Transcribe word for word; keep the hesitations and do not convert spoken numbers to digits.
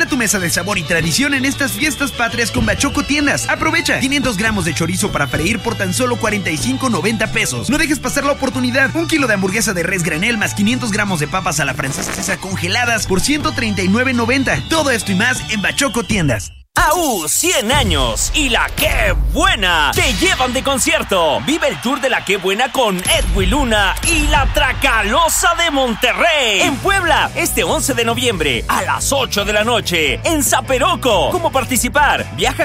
Llena tu mesa de sabor y tradición en estas fiestas patrias con Bachoco Tiendas. Aprovecha quinientos gramos de chorizo para freír por tan solo cuarenta y cinco noventa pesos. No dejes pasar la oportunidad. Un kilo de hamburguesa de res granel más quinientos gramos de papas a la francesa congeladas por ciento treinta y nueve noventa. Todo esto y más en Bachoco Tiendas. A U cien años y la Qué Buena te llevan de concierto. Vive el tour de la Qué Buena con Edwin Luna y la Tracalosa de Monterrey en Puebla este once de noviembre a las ocho de la noche en Zaperoco. ¿Cómo participar? Viaja